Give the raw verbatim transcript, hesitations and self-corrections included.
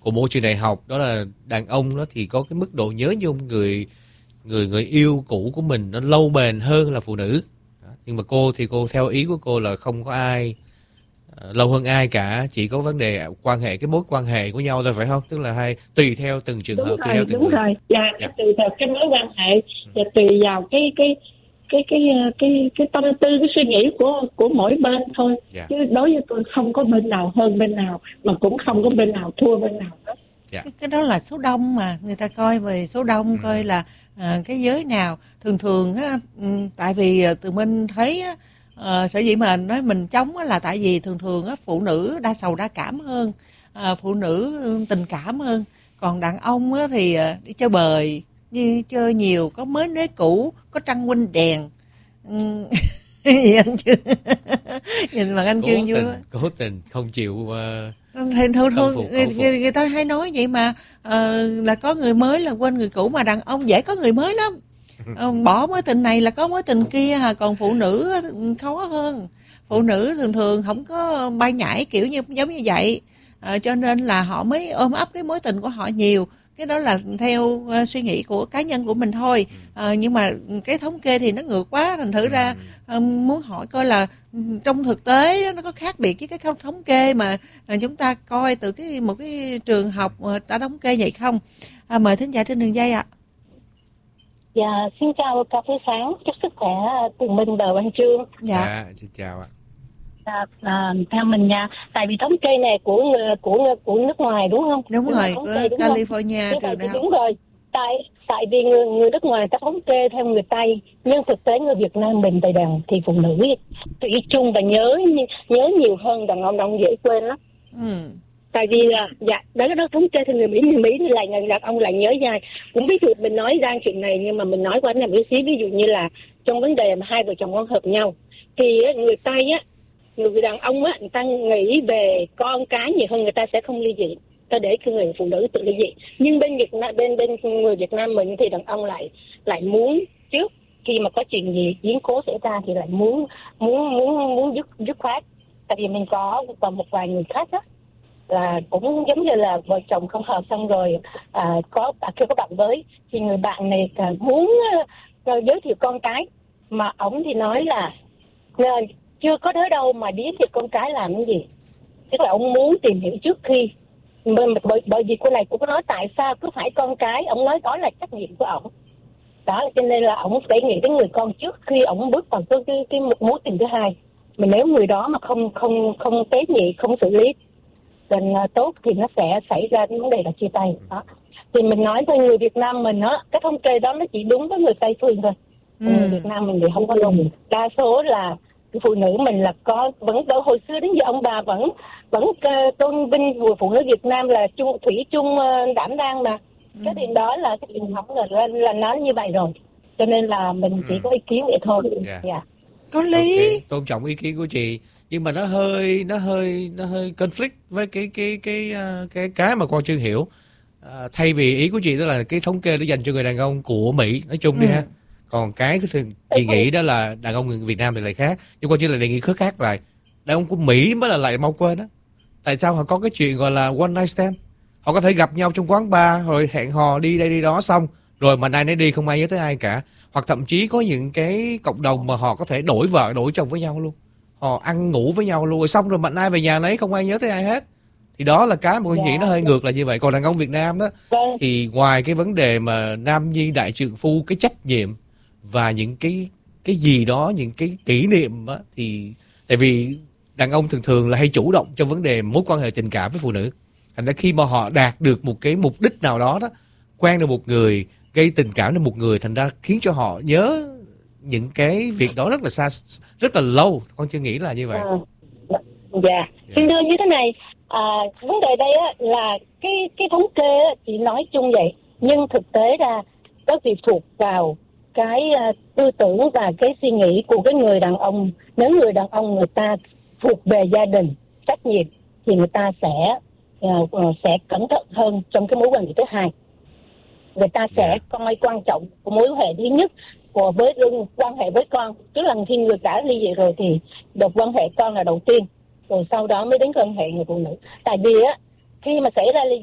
của môi trường đại học, đó là đàn ông đó thì có cái mức độ nhớ nhung người người người yêu cũ của mình nó lâu bền hơn là phụ nữ. Đó. Nhưng mà cô thì cô theo ý của cô là không có ai uh, lâu hơn ai cả, chỉ có vấn đề quan hệ, cái mối quan hệ của nhau thôi, phải không? Tức là hay tùy theo từng trường Đúng hợp, tùy rồi, theo từng đúng người. rồi. Dạ, Dạ. tùy theo cái mối quan hệ và tùy vào cái cái cái cái cái cái tâm tư, cái suy nghĩ của của mỗi bên thôi. Dạ. Chứ đối với tôi không có bên nào hơn bên nào, mà cũng không có bên nào thua bên nào hết. Dạ. Cái, cái đó là số đông, mà người ta coi về số đông, ừ. coi là à, cái giới nào thường thường á, tại vì tụi mình thấy á, à, sở dĩ mà nói mình chống á, là tại vì thường thường á, phụ nữ đa sầu đa cảm hơn, à, phụ nữ tình cảm hơn, còn đàn ông á, thì à, đi chơi bời, như chơi nhiều, có mới nới cũ, có trăng huynh đèn. Gì anh chưa? Nhìn mà anh Cố chưa tình, chưa? cố tình không chịu uh, thì thường thường phục, người, người, người ta hay nói vậy mà, uh, là có người mới là quên người cũ, mà đàn ông dễ có người mới lắm. Uh, bỏ mối tình này là có mối tình kia, còn phụ nữ khó hơn. Phụ nữ thường thường không có bay nhảy kiểu như giống như vậy, uh, cho nên là họ mới ôm ấp cái mối tình của họ nhiều. Cái đó là theo uh, suy nghĩ của cá nhân của mình thôi, uh, nhưng mà cái thống kê thì nó ngược quá, thành thử ra uh, muốn hỏi coi là trong thực tế đó, nó có khác biệt với cái thống kê mà uh, chúng ta coi từ cái một cái trường học uh, đã thống kê vậy không? Uh, mời thính giả trên đường dây ạ. À. Dạ, xin chào cà phê sáng, chúc sức khỏe Tường Minh và Văn Chương. Dạ, dạ xin chào ạ. À, à, theo mình nha, tại vì thống kê này của của của nước ngoài đúng không? Đúng, đúng rồi, của California trường đại học. Đúng rồi. Tại tại vì người, người nước ngoài ta thống kê theo người Tây, nhưng thực tế người Việt Nam mình tại đàn thì phụ nữ thủy chung và nhớ nhớ nhiều hơn đàn ông, đàn ông dễ quên lắm. Ừ. Tại vì là dạ đó nó thống kê theo người Mỹ, người Mỹ thì lại người đàn ông lại nhớ dài. Cũng ví dụ mình nói ra chuyện này, nhưng mà mình nói qua này một xíu, ví dụ như là trong vấn đề mà hai vợ chồng con hợp nhau thì người Tây á, người đàn ông á, người ta nghĩ về con cái nhiều hơn, người ta sẽ không ly dị, ta để cái người phụ nữ tự ly dị. Nhưng bên Việt Nam, bên bên người Việt Nam mình thì đàn ông lại lại muốn trước khi mà có chuyện gì biến cố xảy ra thì lại muốn muốn muốn muốn dứt dứt khoát. Tại vì mình có còn một vài người khác á là cũng giống như là vợ chồng không hợp, xong rồi à, có à, khi có bạn với thì người bạn này muốn uh, giới thiệu con cái, mà ổng thì nói là uh, chưa có tới đâu mà biết thì con cái làm cái gì. Tức là ông muốn tìm hiểu trước khi, bởi, bởi vì cô này cũng có nói tại sao cứ phải con cái, ông nói đó là trách nhiệm của ông. Đó, cho nên là ông phải nghĩ đến người con trước khi ông bước vào cái cái, cái mối tình thứ hai. Mà nếu người đó mà không không không tế nhị, không xử lý tình tốt thì nó sẽ xảy ra cái vấn đề là chia tay. Đó. Thì mình nói với người Việt Nam mình á, cái thống kê đó nó chỉ đúng với người Tây phương thôi. Ừ. Người Việt Nam mình thì không có đúng. Đa số là phụ nữ mình là có vẫn đỡ hồi xưa đến giờ ông bà vẫn vẫn uh, tôn vinh phụ nữ Việt Nam là chung thủy chung uh, đảm đang mà. Ừ. Cái chuyện đó là cái truyền thống là, là là nói như vậy rồi, cho nên là mình ừ. chỉ có ý kiến vậy thôi. Yeah. Yeah. Có lý. Okay. Tôn trọng ý kiến của chị, nhưng mà nó hơi nó hơi nó hơi conflict với cái cái cái cái cái, cái mà con chưa hiểu. À, thay vì ý của chị đó là cái thống kê để dành cho người đàn ông của Mỹ nói chung đi ừ. ha. Còn cái chị nghĩ đó là đàn ông người Việt Nam thì lại khác, nhưng con chỉ là đề nghị khớp khác lại. Đàn ông của Mỹ mới là lại mau quên đó. Tại sao họ có cái chuyện gọi là one night stand? Họ có thể gặp nhau trong quán bar rồi hẹn hò đi đây đi đó xong rồi mà ai nấy đi, không ai nhớ tới ai cả. Hoặc thậm chí có những cái cộng đồng mà họ có thể đổi vợ đổi chồng với nhau luôn, họ ăn ngủ với nhau luôn, rồi xong rồi mạnh ai về nhà nấy, không ai nhớ tới ai hết. Thì đó là cái mà con nghĩ nó hơi ngược là như vậy. Còn đàn ông Việt Nam đó thì ngoài cái vấn đề mà nam nhi đại trượng phu, cái trách nhiệm và những cái cái gì đó, những cái kỷ niệm á, thì tại vì đàn ông thường thường là hay chủ động trong vấn đề mối quan hệ tình cảm với phụ nữ. Thành ra khi mà họ đạt được một cái mục đích nào đó đó, quen được một người, gây tình cảm đến một người, thành ra khiến cho họ nhớ những cái việc đó rất là xa, rất là lâu. Con chưa nghĩ là như vậy. Dạ. Yeah. Xin đưa như thế này, à, vấn đề đây á, là cái cái thống kê á, chỉ nói chung vậy, nhưng thực tế ra có việc thuộc vào cái uh, tư tưởng và cái suy nghĩ của cái người đàn ông. Nếu người đàn ông người ta thuộc về gia đình, trách nhiệm thì người ta sẽ uh, uh, sẽ cẩn thận hơn trong cái mối quan hệ thứ hai. Người ta sẽ yeah. coi quan trọng của mối quan hệ thứ nhất của với quan hệ với con, tức là khi người cả ly dị rồi thì được quan hệ con là đầu tiên, rồi sau đó mới đến quan hệ người phụ nữ. Tại vì á khi mà xảy ra ly